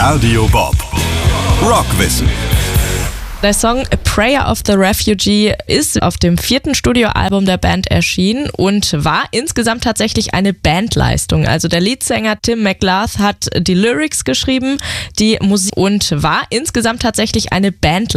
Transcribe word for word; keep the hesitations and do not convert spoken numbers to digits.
Radio Bob. Rockwissen. Der Song A Prayer of the Refugee ist auf dem vierten Studioalbum der Band erschienen und war insgesamt tatsächlich eine Bandleistung. Also der Leadsänger Tim McGrath hat die Lyrics geschrieben, die Musik und war insgesamt tatsächlich eine Bandleistung.